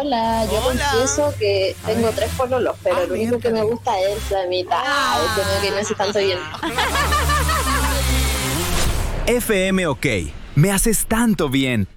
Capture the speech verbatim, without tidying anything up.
Hola, yo Hola. confieso que tengo tres pololos, pero Ah, el único que me gusta es la mitad. Ese no que no hace tanto bien. F M OK. Me haces tanto bien.